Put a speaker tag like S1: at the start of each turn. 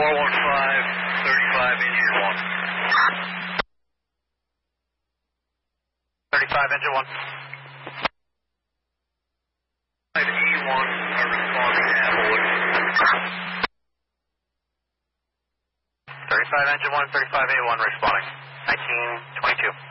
S1: 35 engine 1. 35 engine 1. E1 are responding to Applewood. 35 engine 1, 35A1 responding. 1922.